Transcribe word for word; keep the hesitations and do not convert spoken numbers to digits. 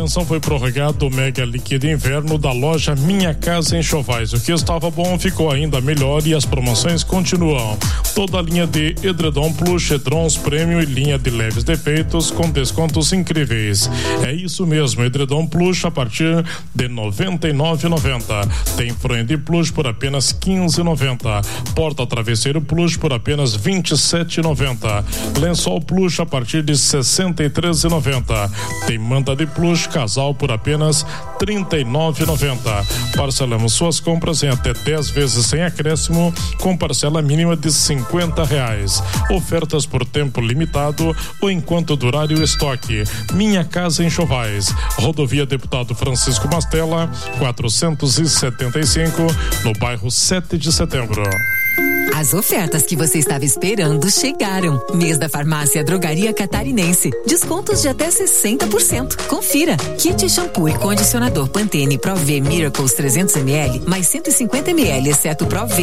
Atenção, foi prorrogado o mega líquido inverno da loja Minha Casa Enxovais. O que estava bom ficou ainda melhor e as promoções continuam. Toda a linha de edredom plush, edrons premium e linha de leves defeitos com descontos incríveis. É isso mesmo, edredom plush a partir de noventa e nove reais e noventa centavos. Tem fronha de plush por apenas quinze reais e noventa centavos. Porta travesseiro plush por apenas vinte e sete reais e noventa centavos. Lençol plush a partir de sessenta e três reais e noventa centavos. Tem manta de plush casal por apenas trinta e nove reais e noventa centavos. Parcelamos suas compras em até dez vezes sem acréscimo, com parcela mínima de cinquenta reais. Ofertas por tempo limitado ou enquanto durar o estoque. Minha Casa Enxovais, Rodovia Deputado Francisco Mastella, quatrocentos e setenta e cinco, no bairro sete de setembro. As ofertas que você estava esperando chegaram. Mês da Farmácia Drogaria Catarinense. Descontos de até sessenta por cento. Confira. Kit shampoo e condicionador Pantene Pro V Miracles trezentos mililitros mais cento e cinquenta mililitros, exceto Pro V